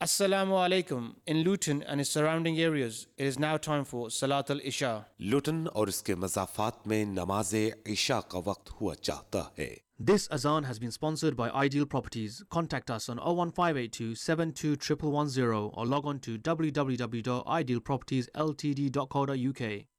Assalamu alaikum. In Luton and its surrounding areas, it is now time for Salat al-Isha. लुटन और इसके मज़ाफ़ात में नमाज इशा का वक्त हुआ चाहता है। This azan has been sponsored by Ideal Properties. Contact us on 01582 721110 or log on to www.idealpropertiesltd.co.uk.